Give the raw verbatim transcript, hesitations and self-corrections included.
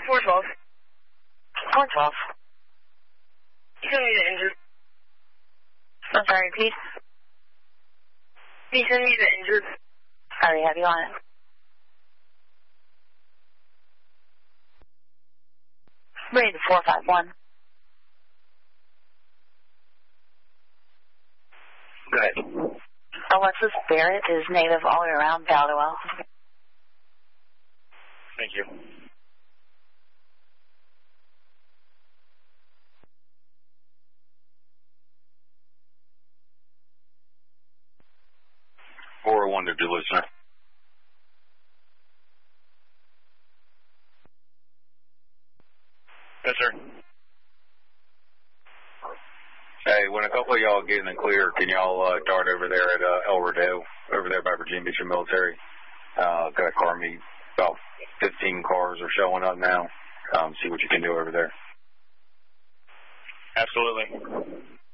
four twelve. four twelve. You send me the injured. I'm sorry, repeat. You send me the injured. I already have you on it. Ready to four five one. Go ahead. Alexis Barrett is native all the way around Balderwell. Thank you. four oh one to do listener. Yes, sir. Hey, when a couple of y'all get in the clear, can y'all uh, dart over there at uh, El Rodeo, over there by Virginia Beach and Military? Uh, got a car meet. About fifteen cars are showing up now. Um, see what you can do over there. Absolutely.